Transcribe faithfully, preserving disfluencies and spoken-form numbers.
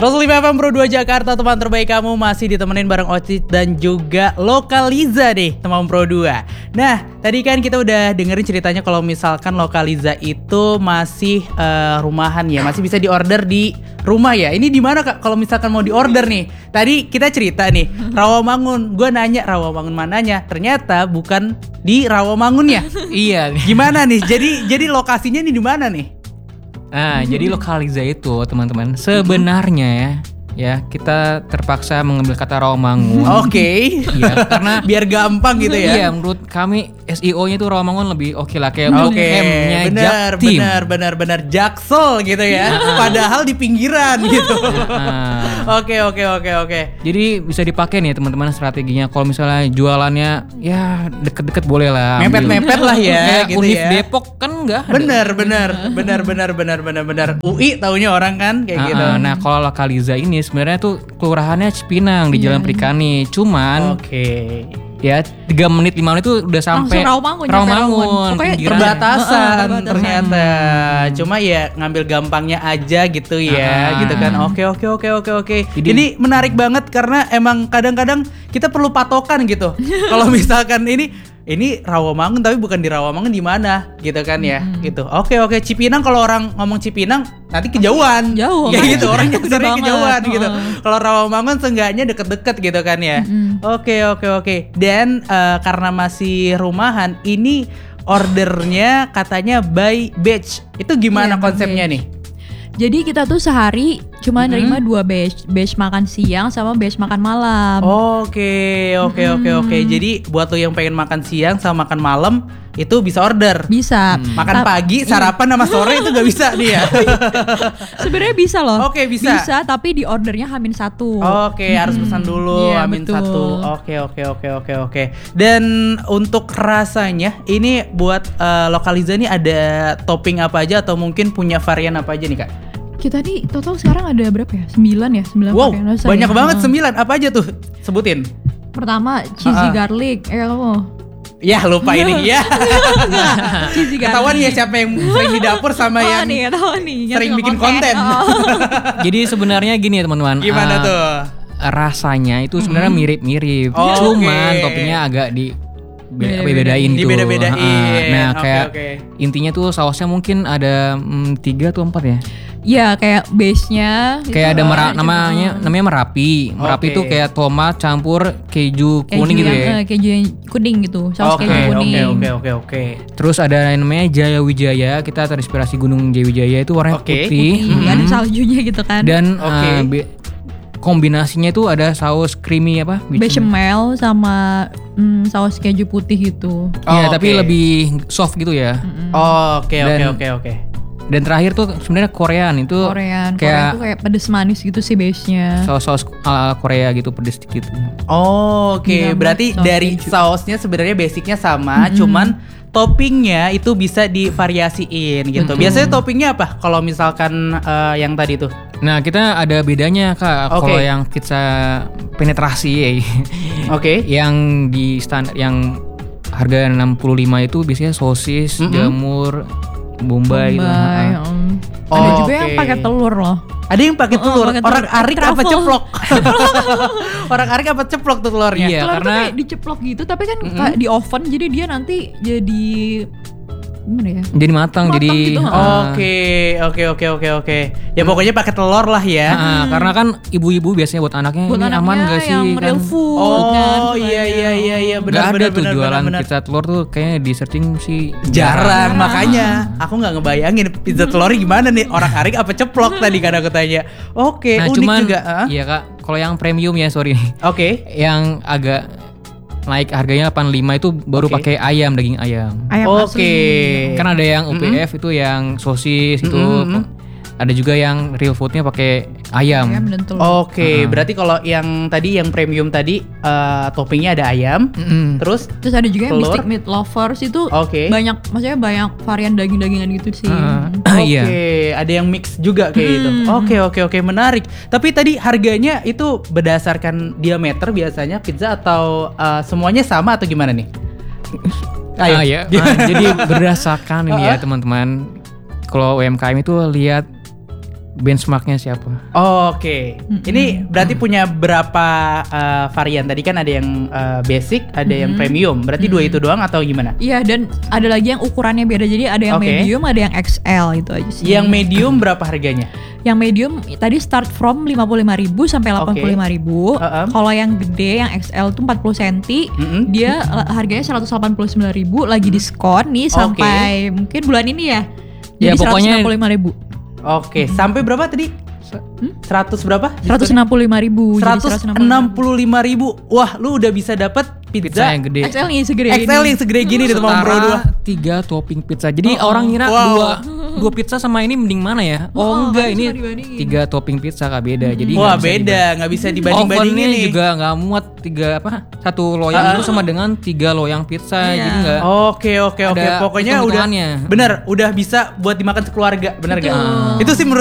seratus lima F M Pro dua Jakarta, teman terbaik kamu masih ditemenin bareng Ocit dan juga Lokaliza nih, teman Pro dua. Nah, tadi kan kita udah dengerin ceritanya kalau misalkan Lokaliza itu masih uh, rumahan ya, masih bisa diorder di rumah ya. Ini di mana Kak kalau misalkan mau diorder nih? Tadi kita cerita nih, Rawamangun. Gue nanya Rawamangun mananya? Ternyata bukan di Rawamangun ya. Iya. Gimana nih? Jadi jadi lokasinya nih di mana nih? Nah, hmm. jadi Lokaliza itu teman-teman sebenarnya ya, ya kita terpaksa mengambil kata Rawamangun. Oke. Okay. Ya, karena biar gampang gitu ya. Iya, menurut kami S E O-nya itu Rawamangun lebih oke okay lah kayak untuk okay. M-nya bener, Jaktim. Benar, benar, benar Jaksel gitu ya. Padahal di pinggiran gitu. Oke, oke, oke, oke. Jadi bisa dipakai nih teman-teman strateginya. Kalau misalnya jualannya ya deket-deket boleh lah. Mepet-mepet lah ya, ya gitu Univ ya. Depok kan enggak ada. Bener, bener, bener, bener, bener, bener, bener. U I taunya orang kan kayak uh, gitu. Uh, nah, kalau Lokaliza ini sebenarnya tuh kelurahannya Cipinang di Jalan Perikani. Cuman oke. Okay. Ya tiga menit lima menit itu udah sampai Rawamangun, Rawamangun perbatasan uh, ternyata. Hmm. Cuma ya ngambil gampangnya aja gitu ya, ah. gitu kan. Oke oke oke oke oke. Ini menarik banget karena emang kadang-kadang kita perlu patokan gitu. Kalau misalkan ini ini Rawamangun tapi bukan di Rawamangun di mana gitu kan ya, hmm. gitu. Oke oke Cipinang, kalau orang ngomong Cipinang nanti kejauhan. Jauh. Kayak gitu orang yang sering kejauhan oh. gitu. Kalau Rawamangun seenggaknya deket-deket gitu kan ya. Hmm. Oke oke oke. Dan uh, karena masih rumahan, ini ordernya katanya by batch. Itu gimana yeah, konsepnya nih? Jadi kita tuh sehari cuma mm-hmm. nerima dua batch, batch makan siang sama batch makan malam. Oke, oke, mm-hmm. oke, oke. Jadi buat lo yang pengen makan siang sama makan malam itu bisa order. Bisa. Hmm. Makan Ta- pagi, sarapan sama sore itu gak bisa nih ya. Sebenarnya bisa loh. Oke, bisa. Bisa, tapi di ordernya hamin satu. Oke, hmm. harus pesan dulu yeah, hamin betul. satu. Oke, oke, oke, oke, oke. Dan untuk rasanya ini buat uh, Lokaliza nih ada topping apa aja atau mungkin punya varian apa aja nih Kak? Kita nih total sekarang ada berapa ya? Sembilan ya? Sembilan wow, varian rasa. Banyak ya. banget sembilan. Apa aja tuh? Sebutin. Pertama cheesy uh-uh. garlic. Eh kamu? Ya lupa ini ya. Cheesy garlic. Ketahuan ya siapa yang sering di dapur sama oh, yang nih, nih. sering bikin konten. Oh. Jadi sebenarnya gini ya teman-teman. Gimana uh, tuh? Rasanya itu sebenarnya mm-hmm. mirip-mirip. Oh, cuman okay. toppingnya agak di beda-bedain tuh. Dibeda-bedain. Nah, okay, kayak okay. intinya tuh sausnya mungkin ada mm, tiga atau empat ya. Ya kayak base-nya kayak gitu ada mera- namanya gitu. namanya Merapi. Merapi okay. tuh kayak tomat campur keju kuning keju gitu yang, ya. Uh, keju yang kuning gitu, saus okay, keju kuning. Oke oke oke oke. Terus ada yang namanya Jaya Wijaya. Kita terinspirasi Gunung Jaya Wijaya itu warnanya okay. putih. putih. Mm-hmm. Ada saljunya gitu kan. Dan okay. uh, be- kombinasinya itu ada saus creamy apa? Bechamel sama mm, saus keju putih gitu. Iya, oh, tapi okay. lebih soft gitu ya. Mm-hmm. Oke oke oke oke. Dan terakhir tuh sebenarnya Korean itu Korean, kayak Korean tuh kayak pedes manis gitu sih base-nya. Saus-saus ala Korea gitu pedes dikit. Oh, oke. Okay. Berarti saus dari keju. Sausnya sebenarnya basicnya sama, mm-hmm. cuman toppingnya itu bisa divariasiin gitu. Mm-hmm. Biasanya toppingnya apa? Kalau misalkan uh, yang tadi tuh? Nah, kita ada bedanya Kak. Okay. Kalau yang pizza penetrasi ya. Oke. Okay. Yang di standar yang harga enam puluh lima itu biasanya sosis, mm-hmm. jamur, bombay, bombay gitu. Um. Oh, ada juga okay. yang pakai telur loh. Ada yang pakai telur. Oh, oh, Orang arik apa ceplok? Orang arik apa ceplok tuh telurnya? Iya, telur karena tuh kayak diceplok gitu, tapi kan mm-hmm. kayak di oven, jadi dia nanti jadi gimana ya? Jadi matang, matang jadi gitu. Oke, oke, oke, oke, oke. Ya pokoknya pakai telur lah ya. Nah, hmm. Karena kan ibu-ibu biasanya buat anaknya buat ini anaknya aman gak sih? Yang kan? real food. Oh kan, iya iya iya iya benar benar benar ada tuh benar, jualan benar, pizza telur tuh kayaknya di searching sih jarang, jarang. Makanya aku nggak ngebayangin pizza telur gimana nih, orang arik apa ceplok tadi kan aku tanya. Oke, nah, unik cuman, juga. Huh? Iya Kak, kalau yang premium ya sorry. Oke. Okay. Yang agak naik harganya delapan puluh lima itu baru okay. pakai ayam, daging ayam. Ayam Oke. Okay. Kan ada yang U P F mm-hmm. itu yang sosis itu. Mm-hmm. Ada juga yang real foodnya pakai ayam. Ayam dan telur. Oke, okay, uh-huh. berarti kalau yang tadi yang premium tadi uh, toppingnya ada ayam, mm-hmm. terus terus ada juga telur. yang Mystic Meat Lovers itu okay. banyak, maksudnya banyak varian daging-dagingan gitu sih. Uh, Oke, okay. iya. Ada yang mix juga kayak hmm. gitu. Oke, okay, oke, okay, oke, okay. Menarik. Tapi tadi harganya itu berdasarkan diameter biasanya pizza atau uh, semuanya sama atau gimana nih? Ayo. Ah, ya. uh, jadi berdasarkan ini ya teman-teman. Kalau U M K M itu lihat benchmarknya siapa. Oh, Oke, ini berarti punya berapa uh, varian? Tadi kan ada yang uh, basic, ada yang premium. Berarti dua itu doang atau gimana? Iya, dan ada lagi yang ukurannya beda. Jadi ada yang Oke. medium, ada yang X L itu aja sih. Yang medium berapa harganya? Yang medium tadi start from lima puluh lima ribu sampai delapan puluh lima ribu. Uh-uh. Kalau yang gede yang X L tuh empat puluh senti, Mm-mm. dia uh, harganya seratus delapan puluh sembilan ribu, lagi diskon nih sampai mungkin bulan ini ya. Ya, Jadi pokoknya- seratus enam puluh lima ribu. Oke, sampai berapa tadi? seratus berapa? seratus enam puluh lima ribu. seratus enam puluh lima ribu. Wah, lu udah bisa dapet Pizza pizza, yang gede. X L nih segede X L ini. yang segede gini di Temanggung Pro dua. Setara tiga topping pizza. Jadi orang ngira Wow. dua dua pizza sama ini mending mana ya? Oh, Oh, enggak, nggak ini bisa dibandingin. tiga topping pizza kak beda. Jadi Wah, nggak bisa beda, nggak bisa dibanding-bandingin Ovennya nih. juga nggak muat tiga apa satu loyang itu sama dengan tiga loyang pizza. Iya. Jadi nggak. Oke, oke, oke. Ada Pokoknya udah hitung-hitungannya. bener, udah bisa buat dimakan sekeluarga, bener gak? Itu sih menurut